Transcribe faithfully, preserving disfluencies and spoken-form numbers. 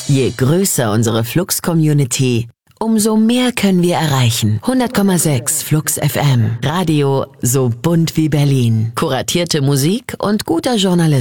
Je größer unsere Flux-Community, umso mehr können wir erreichen. hundert Komma sechs Flux F M. Radio so bunt wie Berlin. Kuratierte Musik und guter Journalismus.